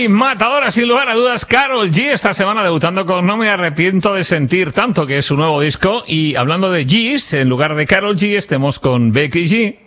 y matadora, sin lugar a dudas, Karol G. Esta semana debutando con No me arrepiento de sentir tanto, que es su nuevo disco. Y hablando de G's, en lugar de Karol G, estemos con Becky G.